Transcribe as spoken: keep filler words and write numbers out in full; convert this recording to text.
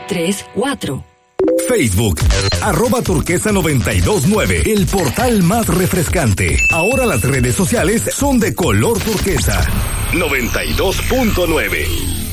tres cuatro. Facebook, arroba turquesa noventa y dos nueve, el portal más refrescante. Ahora las redes sociales son de color turquesa. noventa y dos punto nueve.